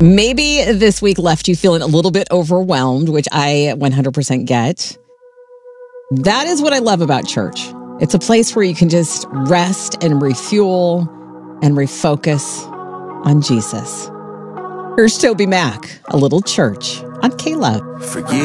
Maybe this week left you feeling a little bit overwhelmed, which I 100% get. That is what I love about church. It's a place where you can just rest and refuel and refocus on Jesus. Here's Toby Mac, A Little Church on K-Love.